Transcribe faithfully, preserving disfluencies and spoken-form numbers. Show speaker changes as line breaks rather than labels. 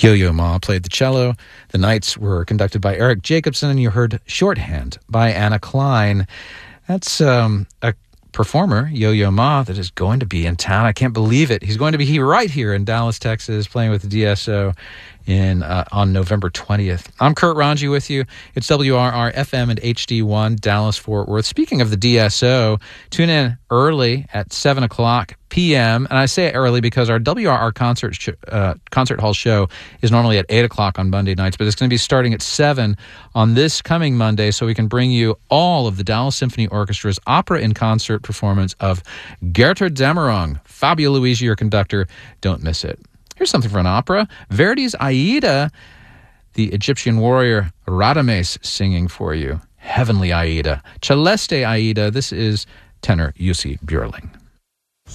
Yo-Yo Ma played the cello. The nights were conducted by Eric Jacobson, and you heard Shorthand by Anna Klein. That's um, a performer, Yo-Yo Ma, that is going to be in town. I can't believe it. He's going to be here right here in Dallas, Texas, playing with the D S O in uh, on November twentieth. I'm Kurt Ranji with you. It's W R R F M and H D one, Dallas-Fort Worth. Speaking of the D S O, tune in early at seven o'clock p.m. And I say early because our W R R concert sh- uh, concert hall show is normally at eight o'clock on Monday nights, but it's going to be starting at seven on this coming Monday, so we can bring you all of the Dallas Symphony Orchestra's opera in concert performance of Gertrude Demerung. Fabio Luigi, your conductor. Don't miss it. Here's something for an opera. Verdi's Aida, the Egyptian warrior Radames singing for you. Heavenly Aida. Celeste Aida. This is tenor Jussi Björling.